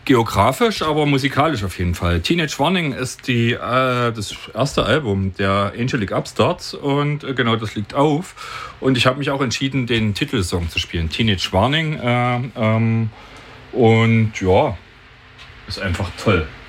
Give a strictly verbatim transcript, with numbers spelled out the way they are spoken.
geografisch, aber musikalisch auf jeden Fall. Teenage Warning ist die, äh, das erste Album der Angelic Upstarts und äh, genau das liegt auf. Und ich habe mich auch entschieden, den Titelsong zu spielen. Teenage Warning. Äh, ähm, und ja, ist einfach toll.